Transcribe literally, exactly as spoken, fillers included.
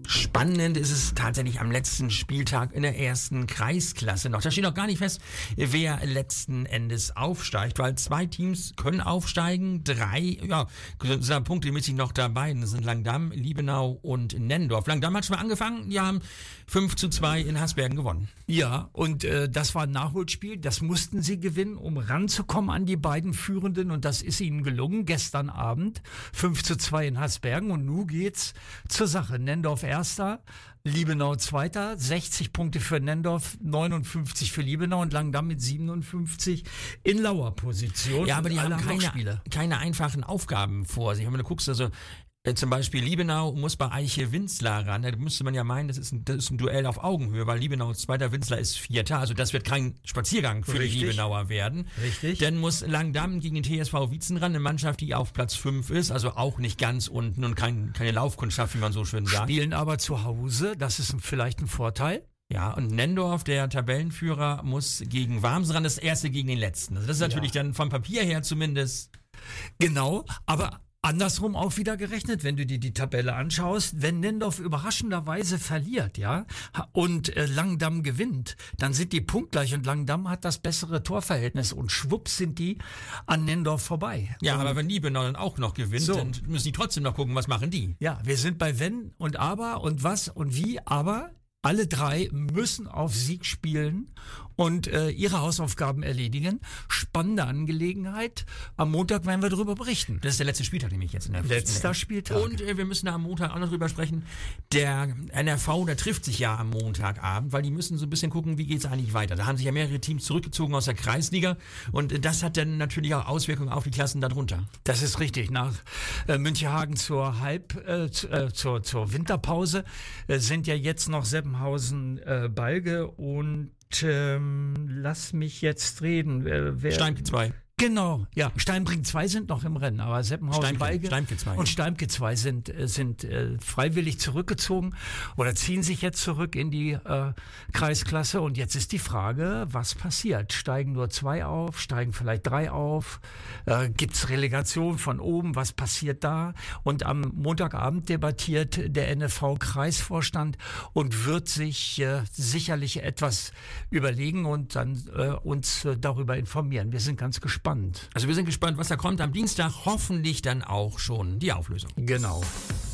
Spannend ist es tatsächlich am letzten Spieltag in der ersten Kreisklasse noch. Da steht noch gar nicht fest, wer letzten Endes aufsteigt, weil zwei Teams können aufsteigen, drei, ja, sind punktemäßig noch dabei. Das sind Langdamm, Liebenau und Nendorf. Langdamm hat schon mal angefangen, die haben fünf zu zwei in Hasbergen gewonnen. Ja, und äh, das war ein Nachholspiel, das mussten sie gewinnen, um ranzukommen an die beiden Führenden, und das ist ihnen gelungen gestern Abend. fünf zu zwei in Hasbergen, und nun geht's zur Sache. Nendorf Erster, Liebenau Zweiter, sechzig Punkte für Nendorf, neunundfünfzig für Liebenau, und Langdamm mit siebenundfünfzig in Lauerposition. Ja, aber die haben keine, Spiele. keine einfachen Aufgaben vor sich. Wenn du guckst, also äh, zum Beispiel Liebenau muss bei Eiche Winzler ran. Da müsste man ja meinen, das ist, ein, das ist ein Duell auf Augenhöhe, weil Liebenau Zweiter, Winzler ist Vierter. Also das wird kein Spaziergang für Richtig. die Liebenauer werden. Richtig. Dann muss Langdamm gegen den T S V Wietzen ran, eine Mannschaft, die auf Platz fünf ist, also auch nicht ganz unten und kein, keine Laufkundschaft, wie man so schön sagt. Spielen aber zu Hause, das ist vielleicht ein Vorteil. Ja, und Nendorf, der Tabellenführer, muss gegen Warmsen ran, das erste gegen den letzten. Also das ist natürlich ja dann vom Papier her zumindest. Genau, aber andersrum auch wieder gerechnet, wenn du dir die Tabelle anschaust. Wenn Nendorf überraschenderweise verliert, ja, und äh, Langdamm gewinnt, dann sind die punktgleich, und Langdamm hat das bessere Torverhältnis, und schwupps sind die an Nendorf vorbei. Ja, und, aber wenn Liebenau dann auch noch gewinnt, so. dann müssen die trotzdem noch gucken, was machen die. Ja, wir sind bei Wenn und Aber und was und wie, aber alle drei müssen auf Sieg spielen und äh, ihre Hausaufgaben erledigen. Spannende Angelegenheit. Am Montag werden wir darüber berichten. Das ist der letzte Spieltag, nämlich jetzt in der Letzter Spieltag. Und äh, wir müssen da am Montag auch noch drüber sprechen. Der N R V, der trifft sich ja am Montagabend, weil die müssen so ein bisschen gucken, wie geht's eigentlich weiter. Da haben sich ja mehrere Teams zurückgezogen aus der Kreisliga, und äh, das hat dann natürlich auch Auswirkungen auf die Klassen darunter. Das ist richtig. Nach äh, Münchehagen zur Halb, äh, zu, äh, zur, zur Winterpause äh, sind ja jetzt noch Seppenhausen, äh, Balge und ähm, lass mich jetzt reden. Wer, wer, Steinke zwei. Genau, ja. Steinbrink zwei sind noch im Rennen, aber Seppenhausen, Steimke, Balge Steimke zwei. und Steimke zwei sind, äh, sind äh, freiwillig zurückgezogen oder ziehen sich jetzt zurück in die äh, Kreisklasse. Und jetzt ist die Frage, was passiert? Steigen nur zwei auf? Steigen vielleicht drei auf? Äh, gibt's Relegation von oben? Was passiert da? Und am Montagabend debattiert der N F V-Kreisvorstand und wird sich äh, sicherlich etwas überlegen und dann äh, uns äh, darüber informieren. Wir sind ganz gespannt. Also wir sind gespannt, was da kommt. Am Dienstag hoffentlich dann auch schon die Auflösung. Genau.